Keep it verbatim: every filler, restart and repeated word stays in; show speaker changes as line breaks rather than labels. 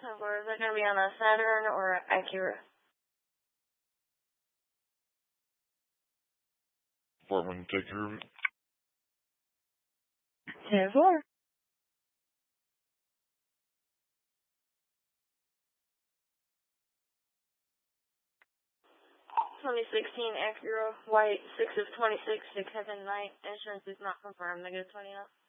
ten four, is that going to be on a Saturn or Acura?
Department, take care of it.
ten four. twenty sixteen Acura, white, six of twenty-six, six seven night. Insurance is not confirmed. Negative twenty up.